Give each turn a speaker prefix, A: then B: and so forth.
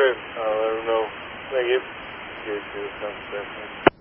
A: ahead. I'll let them know. Thank you. Yes, yes, sounds good.